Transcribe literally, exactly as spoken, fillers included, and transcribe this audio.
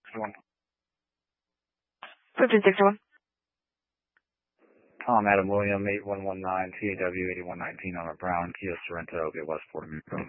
one. fifteen sixty-one. Tom Adam William, eight one one nine, T A W eighty-one nineteen on a brown Kia Sorento, get West Puerto Rico.